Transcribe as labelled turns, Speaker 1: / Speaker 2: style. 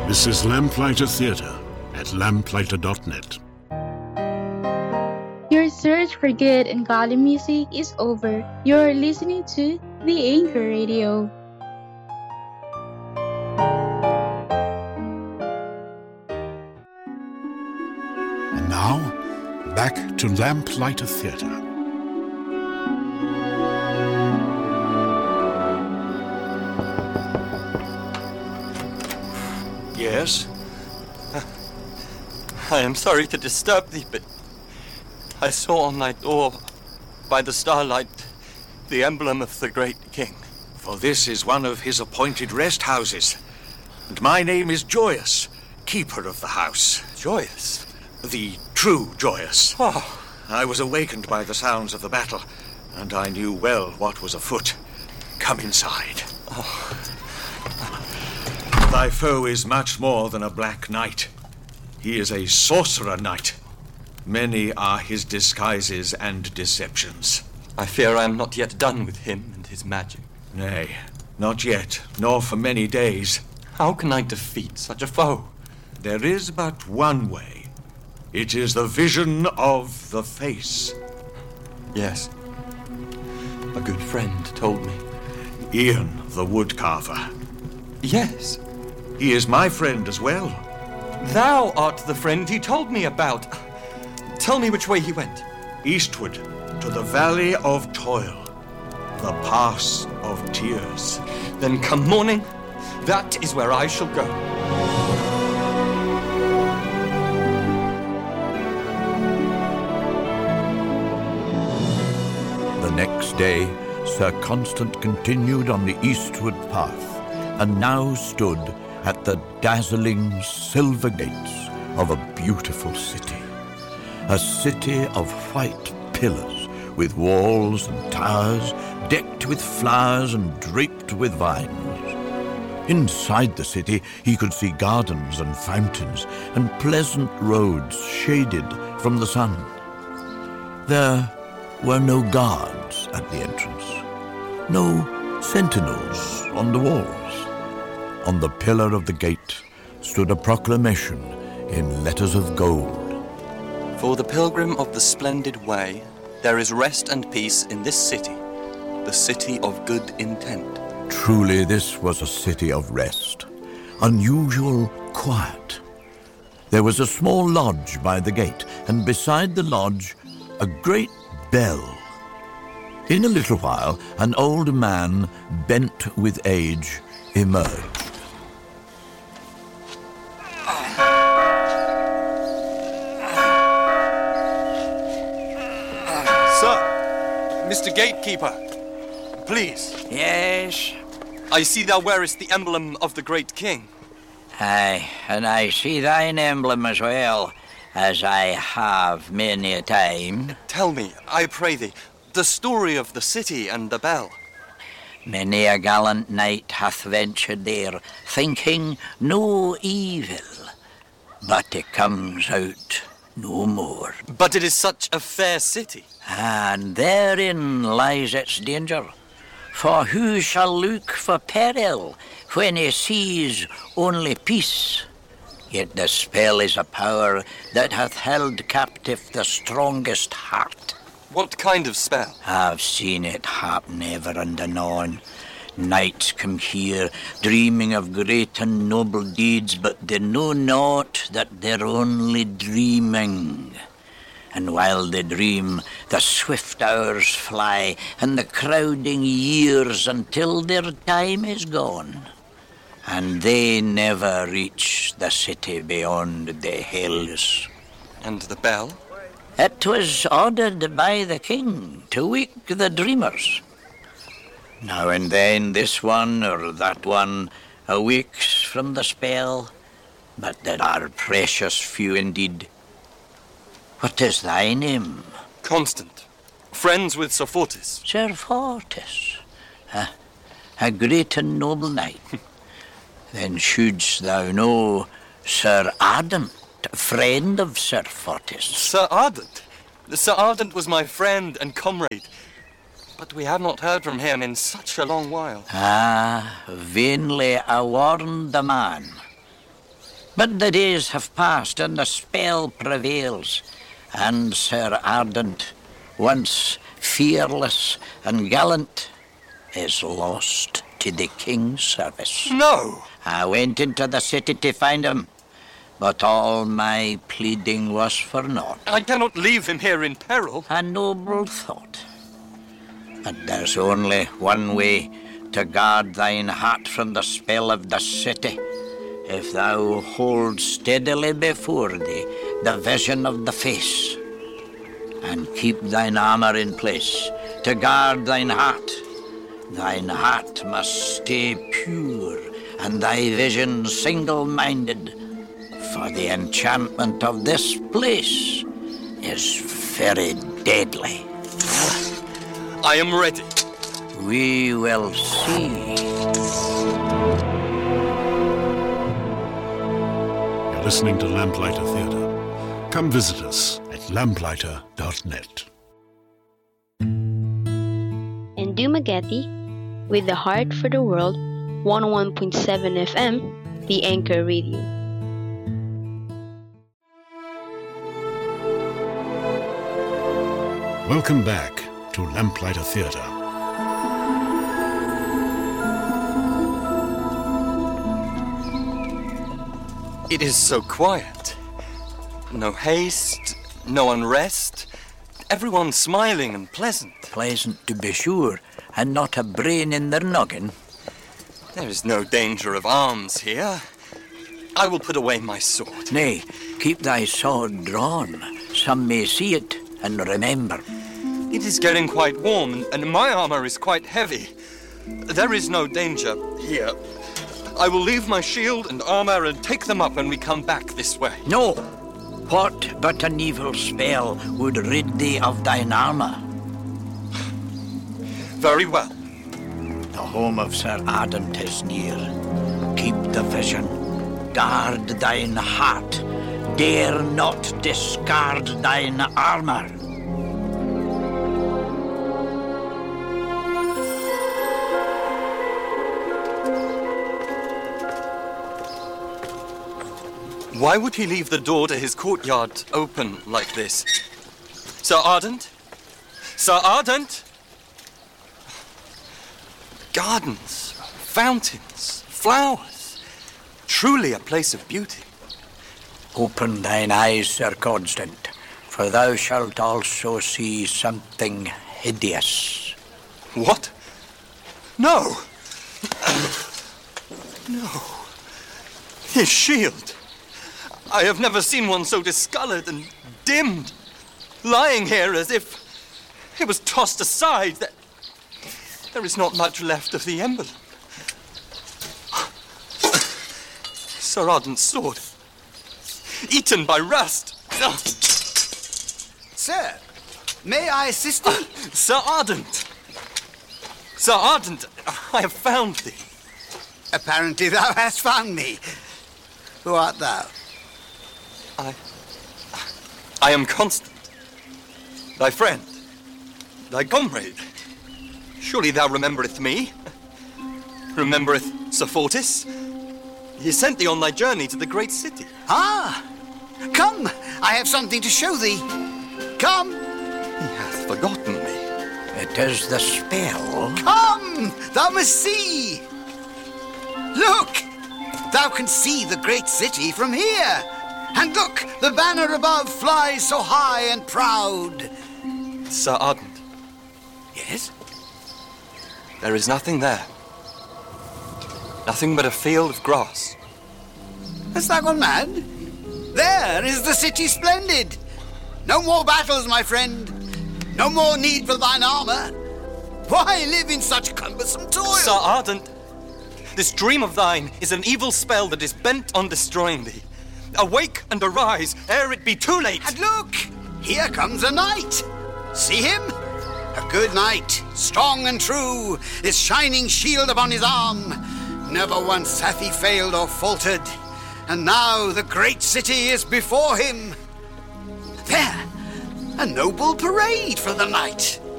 Speaker 1: This is Lamplighter Theatre at lamplighter.net.
Speaker 2: Your search for good and godly music is over. You're listening to The Anchor Radio.
Speaker 1: And now, back to Lamplighter Theatre.
Speaker 3: Yes? I am sorry to disturb thee, but I saw on thy door, by the starlight, the emblem of the great king.
Speaker 4: For this is one of his appointed rest houses, and my name is Joyous, keeper of the house.
Speaker 3: Joyous?
Speaker 4: The true Joyous.
Speaker 3: Oh.
Speaker 4: I was awakened by the sounds of the battle, and I knew well what was afoot. Come inside.
Speaker 3: Oh.
Speaker 4: Thy foe is much more than a black knight. He is a sorcerer knight. Many are his disguises and deceptions.
Speaker 3: I fear I am not yet done with him and his magic.
Speaker 4: Nay, not yet, nor for many days.
Speaker 3: How can I defeat such a foe?
Speaker 4: There is but one way. It is the vision of the face.
Speaker 3: Yes. A good friend told me.
Speaker 4: Ian, the woodcarver.
Speaker 3: Yes.
Speaker 4: He is my friend as well.
Speaker 3: Thou art the friend he told me about. Tell me which way he went.
Speaker 4: Eastward, to the Valley of Toil, the Pass of Tears.
Speaker 3: Then come morning, that is where I shall go.
Speaker 5: The next day, Sir Constant continued on the eastward path, and now stood at the dazzling silver gates of a beautiful city. A city of white pillars, with walls and towers, decked with flowers and draped with vines. Inside the city, he could see gardens and fountains, and pleasant roads shaded from the sun. There were no guards at the entrance, no sentinels on the walls. On the pillar of the gate stood a proclamation in letters of gold.
Speaker 3: For the pilgrim of the splendid way, there is rest and peace in this city, the city of good intent.
Speaker 5: Truly, this was a city of rest, unusual quiet. There was a small lodge by the gate, and beside the lodge, a great bell. In a little while, an old man, bent with age, emerged.
Speaker 3: Mr. Gatekeeper, please.
Speaker 6: Yes?
Speaker 3: I see thou wearest the emblem of the great king.
Speaker 6: Aye, and I see thine emblem as well, as I have many a time.
Speaker 3: Tell me, I pray thee, the story of the city and the bell.
Speaker 6: Many a gallant knight hath ventured there, thinking no evil, but it comes out no more.
Speaker 3: But it is such a fair city.
Speaker 6: And therein lies its danger. For who shall look for peril when he sees only peace? Yet the spell is a power that hath held captive the strongest heart.
Speaker 3: What kind of spell?
Speaker 6: I've seen it happen ever and anon. Knights come here, dreaming of great and noble deeds, but they know not that they're only dreaming. And while they dream, the swift hours fly, and the crowding years until their time is gone. And they never reach the city beyond the hills.
Speaker 3: And the bell?
Speaker 6: It was ordered by the king to wake the dreamers. Now and then this one or that one awakes from the spell, but there are precious few indeed. What is thy name?
Speaker 3: Constant. Friends with Sir Fortis.
Speaker 6: Sir Fortis. A great and noble knight. Then shouldst thou know Sir Ardent, friend of Sir Fortis.
Speaker 3: Sir Ardent? Sir Ardent was my friend and comrade. But we have not heard from him in such a long while.
Speaker 6: Vainly I warned the man. But the days have passed and the spell prevails, and Sir Ardent, once fearless and gallant, is lost to the king's service.
Speaker 3: No!
Speaker 6: I went into the city to find him, but all my pleading was for naught.
Speaker 3: I cannot leave him here in peril.
Speaker 6: A noble thought. But there's only one way to guard thine heart from the spell of the city. If thou hold steadily before thee the vision of the face, and keep thine armour in place to guard thine heart must stay pure, and thy vision single-minded, for the enchantment of this place is very deadly.
Speaker 3: I am ready.
Speaker 6: We will see.
Speaker 1: You're listening to Lamplighter Theatre. Come visit us at lamplighter.net.
Speaker 7: And Dumaguete, with the heart for the world, 101.7 FM, the Anchor Radio.
Speaker 1: Welcome back to Lamplighter Theatre.
Speaker 3: It is so quiet. No haste, no unrest. Everyone smiling and pleasant.
Speaker 6: Pleasant to be sure, and not a brain in their noggin.
Speaker 3: There is no danger of arms here. I will put away my sword.
Speaker 6: Nay, keep thy sword drawn. Some may see it and remember.
Speaker 3: It is getting quite warm, and my armor is quite heavy. There is no danger here. I will leave my shield and armor and take them up when we come back this way.
Speaker 6: No! What but an evil spell would rid thee of thine armor?
Speaker 3: Very well.
Speaker 6: The home of Sir Ardent is near. Keep the vision. Guard thine heart. Dare not discard thine armor.
Speaker 3: Why would he leave the door to his courtyard open like this? Sir Ardent? Sir Ardent? Gardens, fountains, flowers. Truly a place of beauty.
Speaker 6: Open thine eyes, Sir Constant, for thou shalt also see something hideous.
Speaker 3: What? No! No. His shield. I have never seen one so discolored and dimmed, lying here as if it was tossed aside. There is not much left of the emblem. Sir Ardent's sword, eaten by rust.
Speaker 8: Sir, may I assist thee?
Speaker 3: Sir Ardent! Sir Ardent, I have found thee.
Speaker 8: Apparently thou hast found me. Who art thou?
Speaker 3: I am Constant, thy friend, thy comrade. Surely thou remembereth me? Remembereth Sir Fortis? He sent thee on thy journey to the great city.
Speaker 8: Ah! Come, I have something to show thee. Come!
Speaker 3: He hath forgotten me.
Speaker 6: It is the spell.
Speaker 8: Come! Thou must see! Look! Thou canst see the great city from here. And look, the banner above flies so high and proud.
Speaker 3: Sir Ardent.
Speaker 8: Yes?
Speaker 3: There is nothing there. Nothing but a field of grass.
Speaker 8: Hast thou gone mad? There is the city splendid. No more battles, my friend. No more need for thine armor. Why live in such cumbersome toil?
Speaker 3: Sir Ardent, this dream of thine is an evil spell that is bent on destroying thee. Awake and arise, ere it be too late.
Speaker 8: And look, here comes a knight. See him? A good knight, strong and true, his shining shield upon his arm. Never once hath he failed or faltered. And now the great city is before him. There, a noble parade for the night.